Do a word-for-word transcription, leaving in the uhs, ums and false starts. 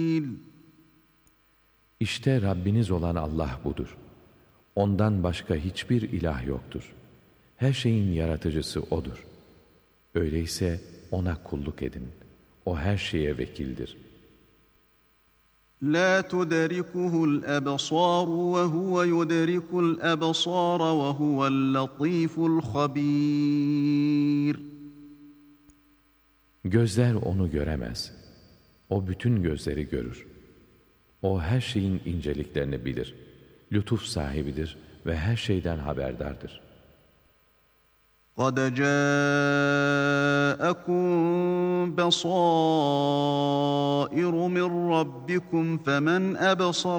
İşte Rabbiniz olan Allah budur. Ondan başka hiçbir ilah yoktur. Her şeyin yaratıcısı O'dur. Öyleyse O'na kulluk edin. O her şeye vekildir. لَا تُدْرِكُهُ الْأَبْصَارُ وَهُوَ يُدْرِكُ الْأَبْصَارَ وَهُوَ اللَّطِيفُ الْخَبِيرُ. Gözler onu göremez. O bütün gözleri görür. O her şeyin inceliklerini bilir. Lütuf sahibidir ve her şeyden haberdardır. قَدْ جَاءَكُمْ بَصَائِرُ مِنْ رَبِّكُمْ فَمَنْ أَبْصَرَ